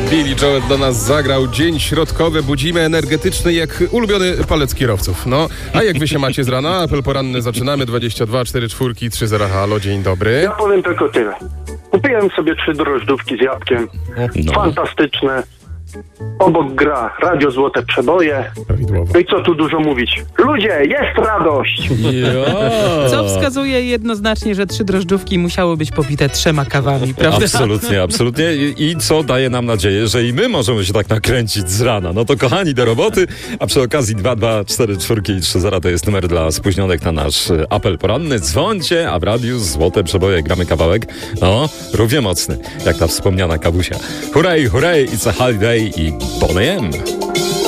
Billy Joel do nas zagrał. Dzień środkowy, budzimy energetyczny jak ulubiony palec kierowców. No, a jak wy się macie z rana? Apel poranny zaczynamy. 22 44 30. Halo, dzień dobry. Ja powiem tylko tyle. Kupiłem sobie 3 drożdżówki z jabłkiem. No. Fantastyczne. Obok gra Radio Złote Przeboje. Prawidłowo. No i co tu dużo mówić? Ludzie, jest radość! Co wskazuje jednoznacznie, że 3 drożdżówki musiały być popite 3 kawami, prawda? Absolutnie, absolutnie. I co daje nam nadzieję, że i my możemy się tak nakręcić z rana. No to kochani, do roboty. A przy okazji 2244 i 30 to jest numer dla spóźnionych na nasz apel poranny. Dzwońcie, a w radiu Złote Przeboje gramy kawałek. No, równie mocny, jak ta wspomniana kawusia. Hurray, hurray, it's a holiday i Boney M.